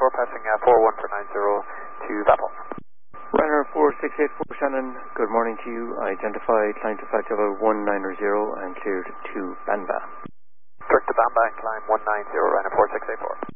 passing 41 for 90 to Battle. Ryanair 4684 Shannon, good morning to you. Identified, climb to flight level 190 and cleared to Banba. Direct to Banba and climb 190, Ryanair 4684.